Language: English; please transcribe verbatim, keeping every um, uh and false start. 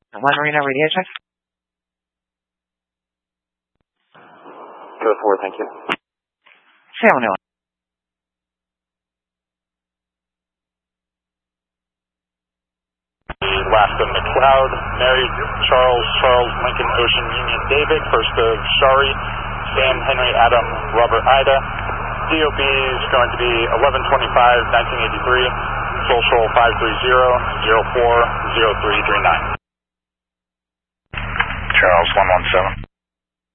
One Marina radio check. Go forward, thank you. Seven one. Last of McLeod, Mary, Charles, Charles, Lincoln, Ocean, Union, David, first of Shari, Sam, Henry, Adam, Robert, Ida. D O B is going to be eleven twenty-five nineteen eighty-three, social five three zero zero four zero three three nine. Charles, one one seven.